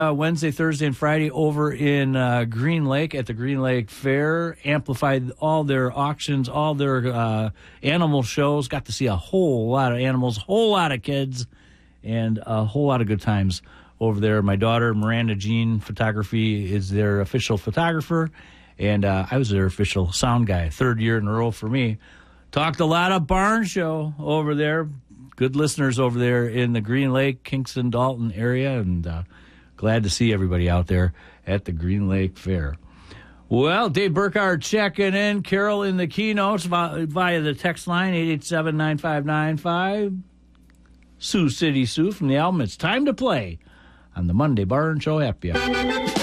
Wednesday, Thursday, and Friday over in Green Lake at the Green Lake Fair. Amplified all their auctions, all their animal shows. Got to see a whole lot of animals, a whole lot of kids, and a whole lot of good times over there. My daughter, Miranda Jean Photography, is their official photographer, and I was their official sound guy. 3rd year in a row for me. Talked a lot of barn show over there. Good listeners over there in the Green Lake, Kingston, Dalton area, and glad to see everybody out there at the Green Lake Fair. Well, Dave Burkhardt checking in. Carol in the keynotes via the text line, 887-9595. Sioux City Sue from the album It's Time to Play on the Monday Barn Show Happy Hour.